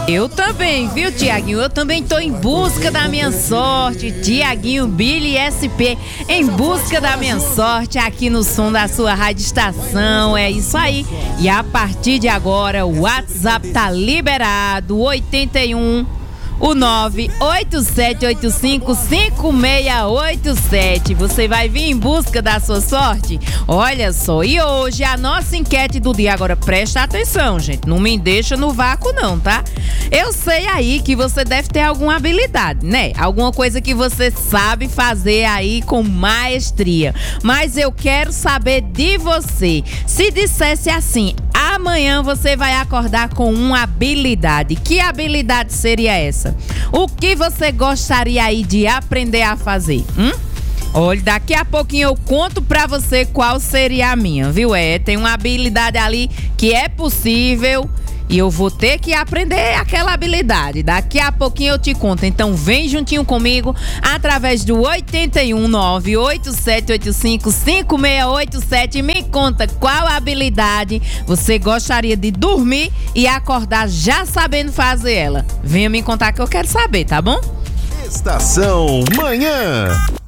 Eu também, viu, Tiaguinho? Eu também tô em busca da minha sorte. Tiaguinho, Billy SP, em busca da minha sorte aqui no som da sua rádio estação. É isso aí. E a partir de agora, o WhatsApp tá liberado. 81 o 987855687. Você vai vir em busca da sua sorte? Olha só, e hoje a nossa enquete do dia. Agora presta atenção, gente, não me deixa no vácuo não, tá? Eu sei aí que você deve ter alguma habilidade, né? Alguma coisa que você sabe fazer aí com maestria. Mas eu quero saber de você. Se dissesse assim: amanhã você vai acordar com uma habilidade. Que habilidade seria essa? O que você gostaria aí de aprender a fazer? Olha, daqui a pouquinho eu conto pra você qual seria a minha, viu? Tem uma habilidade ali que é possível e eu vou ter que aprender aquela habilidade. Daqui a pouquinho eu te conto. Então vem juntinho comigo através do 81987855687. Me conta qual habilidade você gostaria de dormir e acordar já sabendo fazer ela. Venha me contar que eu quero saber, tá bom? Estação Manhã.